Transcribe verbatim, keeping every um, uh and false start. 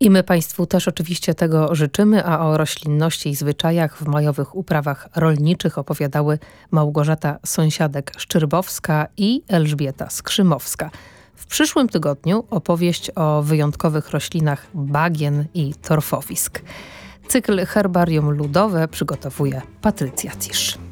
I my Państwu też oczywiście tego życzymy, a o roślinności i zwyczajach w majowych uprawach rolniczych opowiadały Małgorzata Sąsiadek-Szczyrbowska i Elżbieta Skrzymowska. W przyszłym tygodniu opowieść o wyjątkowych roślinach bagien i torfowisk. Cykl Herbarium Ludowe przygotowuje Patrycja Cisz.